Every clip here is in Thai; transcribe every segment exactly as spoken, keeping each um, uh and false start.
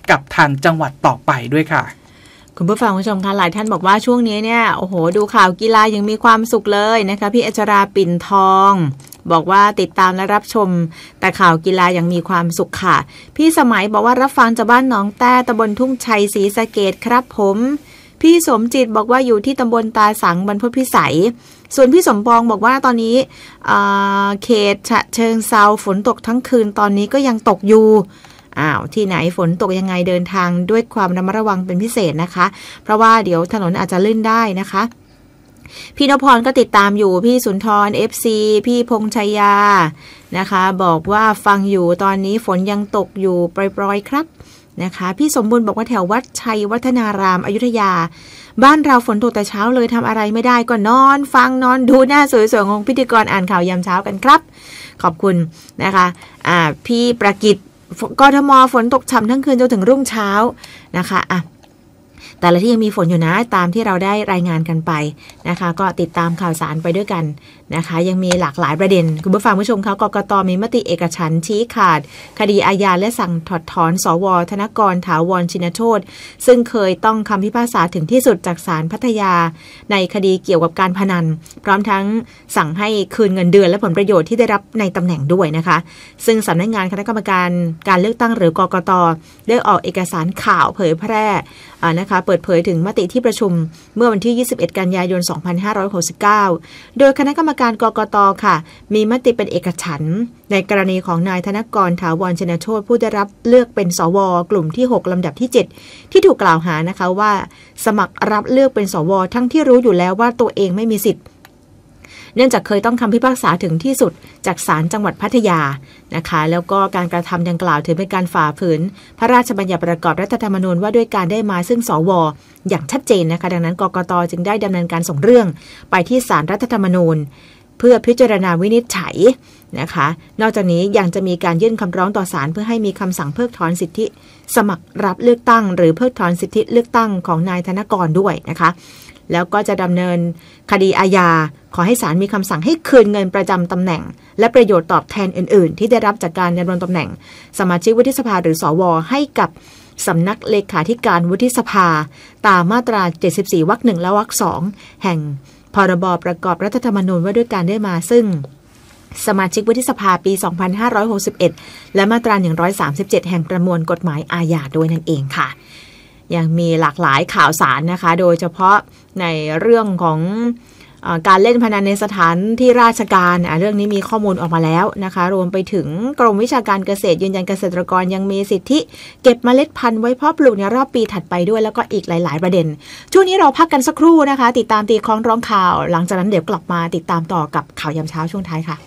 กับทางจังหวัดต่อไปด้วยค่ะคุณผู้ฟังผู้ชมคะหลายท่านบอกว่าช่วงนี้เนี่ยโอ้โหดูข่าวกีฬายังมีความสุขเลยนะคะพี่อัชราปิ่นทองบอกว่าติดตามและรับชมแต่ข่าวกีฬายังมีความสุขค่ะพี่สมัยบอกว่ารับฟังจากบ้านหนองแต้ตำบลทุ่งชัยศรีสะเกษครับผมพี่สมจิตบอกว่าอยู่ที่ตำบลตาสังบรรพตพิสัยส่วนพี่สมปองบอกว่าตอนนี้เขตฉะเชิงเทราฝนตกทั้งคืนตอนนี้ก็ยังตกอยู่อ้าวที่ไหนฝนตกยังไงเดินทางด้วยความระมัดระวังเป็นพิเศษนะคะเพราะว่าเดี๋ยวถนนอาจจะลื่นได้นะคะพี่นพพรก็ติดตามอยู่พี่สุนทร เอฟ ซี พี่พงษ์ชัยยานะคะบอกว่าฟังอยู่ตอนนี้ฝนยังตกอยู่ปรอยๆครับนะคะพี่สมบูรณ์บอกว่าแถววัดชัยวัฒนารามอยุธยาบ้านเราฝนตกแต่เช้าเลยทำอะไรไม่ได้ก็นอนฟังนอนดูหน้าสวยๆของพิธีกรอ่านข่าวยามเช้ากันครับขอบคุณนะคะอ่าพี่ประกิตกทมฝนตกฉ่ำทั้งคืนจนถึงรุ่งเช้านะคะอ่ะแต่ละที่ยังมีฝนอยู่นะตามที่เราได้รายงานกันไปนะคะก็ติดตามข่าวสารไปด้วยกันนะคะยังมีหลากหลายประเด็นคุณผู้ฟังผู้ชมคะกกต.มีมติเอกฉันท์ชี้ขาดคดีอาญาและสั่งถอดถอนสว.ธนกรถาวรชินโชติซึ่งเคยต้องคำพิพากษาถึงที่สุดจากศาลพัทยาในคดีเกี่ยวกับการพนันพร้อมทั้งสั่งให้คืนเงินเดือนและผลประโยชน์ที่ได้รับในตำแหน่งด้วยนะคะซึ่งสำนักงานคณะกรรมการการเลือกตั้งหรือกกต.ได้ออกเอกสารข่าวเผยแพร่นะคะเปิดเผยถึงมติที่ประชุมเมื่อวันที่ยี่สิบเอ็ดกันยายนสองพันห้าร้อยหกสิบเก้าโดยคณะกรรมการกกต.ค่ะมีมติเป็นเอกฉันท์ในกรณีของนายธนกรถาวรชินโชติผู้ได้รับเลือกเป็นสว.กลุ่มที่หกลำดับที่เจ็ดที่ถูกกล่าวหานะคะว่าสมัครรับเลือกเป็นสว.ทั้งที่รู้อยู่แล้วว่าตัวเองไม่มีสิทธิ์เนื่องจากเคยต้องคำพิพากษาถึงที่สุดจากศาลจังหวัดพัทยานะคะแล้วก็การกระทำดังกล่าวถือเป็นการฝ่าฝืนพระราชบัญญัติประกอบรัฐธรรมนูญว่าด้วยการได้มาซึ่งสว.อย่างชัดเจนนะคะดังนั้นกกต.จึงได้ดำเนินการส่งเรื่องไปที่ศาลรัฐธรรมนูญเพื่อพิจารณาวินิจฉัยนะคะนอกจากนี้ยังจะมีการยื่นคำร้องต่อศาลเพื่อให้มีคำสั่งเพิกถอนสิทธิสมัครรับเลือกตั้งหรือเพิกถอนสิทธิเลือกตั้งของนายธนกรด้วยนะคะแล้วก็จะดำเนินคดีอาญาขอให้ศาลมีคำสั่งให้คืนเงินประจำตำแหน่งและประโยชน์ตอบแทนอื่นๆที่ได้รับจากการดำรงตำแหน่งสมาชิกวุฒิสภาหรือสว.ให้กับสำนักเลขาธิการวุฒิสภาตามมาตราเจ็ดสิบสี่วรรคหนึ่งและวรรคสองแห่งพรบประกอบรัฐธรรมนูญว่าด้วยการได้มาซึ่งสมาชิกวุฒิสภาปีสองพันห้าร้อยหกสิบเอ็ดและมาตราหนึ่งร้อยสามสิบเจ็ดแห่งประมวลกฎหมายอาญาด้วยนั่นเองค่ะยังมีหลากหลายข่าวสารนะคะโดยเฉพาะในเรื่องของเอ่อการเล่นพนันในสถานที่ราชการอ่ะเรื่องนี้มีข้อมูลออกมาแล้วนะคะรวมไปถึงกรมวิชาการเกษตรยืนยันเกษตรกรยังมีสิทธิเก็บเมล็ดพันธุ์ไว้เพาะปลูกในรอบปีถัดไปด้วยแล้วก็อีกหลายๆประเด็นช่วงนี้เราพักกันสักครู่นะคะติดตามตีคล้องร้องข่าวหลังจากนั้นเดี๋ยวกลับมาติดตามต่อกับข่าวยามเช้าช่วงท้ายค่ะ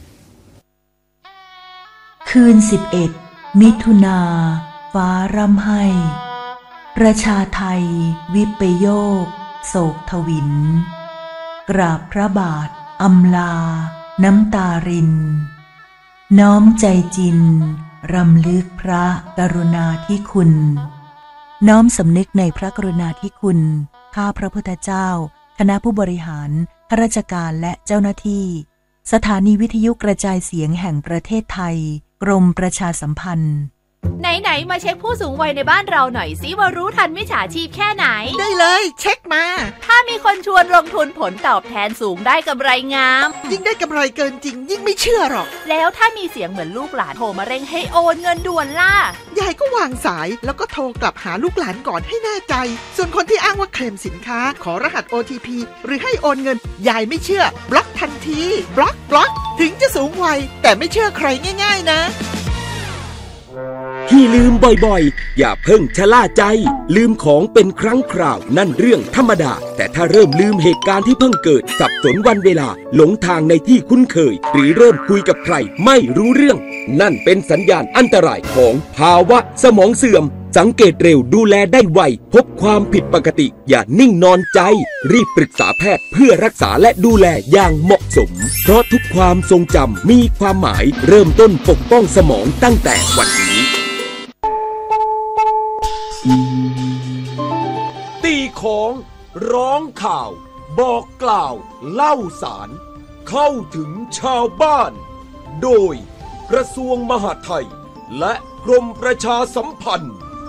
คืนสิบเอ็ดมิถุนาฟ้าร่ำไห้ประชาไทยวิปโยคโศกทวินกราบพระบาทอำลาน้ำตารินน้อมใจจินรำลึกพระกรุณาธิคุณน้อมสำนึกในพระกรุณาธิคุณข้าพระพุทธเจ้าคณะผู้บริหารข้าราชการและเจ้าหน้าที่สถานีวิทยุกระจายเสียงแห่งประเทศไทยกรมประชาสัมพันธ์ไหนๆมาเช็คผู้สูงวัยในบ้านเราหน่อยสิว่ารู้ทันมิจฉาชีพแค่ไหนได้เลยเช็คมาถ้ามีคนชวนลงทุนผลตอบแทนสูงได้กำไรงามยิ่งได้กำไรเกินจริงยิ่งไม่เชื่อหรอกแล้วถ้ามีเสียงเหมือนลูกหลานโทรมาเร่งให้โอนเงินด่วนล่ะยายก็วางสายแล้วก็โทรกลับหาลูกหลานก่อนให้แน่ใจส่วนคนที่อ้างว่าเคลมสินค้าขอรหัส โอ ที พี หรือให้โอนเงินยายไม่เชื่อบล็อกทันทีบล็อกบล็อกถึงจะสูงวัยแต่ไม่เชื่อใครง่ายๆนะที่ลืมบ่อยๆอย่าเพิ่งชะล่าใจลืมของเป็นครั้งคราวนั่นเรื่องธรรมดาแต่ถ้าเริ่มลืมเหตุการณ์ที่เพิ่งเกิดสับสนวันเวลาหลงทางในที่คุ้นเคยหรือเริ่มคุยกับใครไม่รู้เรื่องนั่นเป็นสัญญาณอันตรายของภาวะสมองเสื่อมสังเกตเร็วดูแลได้ไวพบความผิดปกติอย่านิ่งนอนใจรีบปรึกษาแพทย์เพื่อรักษาและดูแลอย่างเหมาะสมเพราะทุกความทรงจำมีความหมายเริ่มต้นปกป้องสมองตั้งแต่วันนี้ตีของร้องข่าวบอกกล่าวเล่าสารเข้าถึงชาวบ้านโดยกระทรวงมหาดไทยและกรมประชาสัมพันธ์